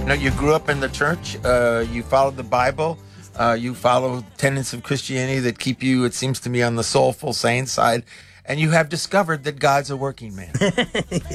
You know, you grew up in the church. You followed the Bible. You follow tenets of Christianity that keep you, it seems to me, on the soulful, sane side. And you have discovered that God's a working man.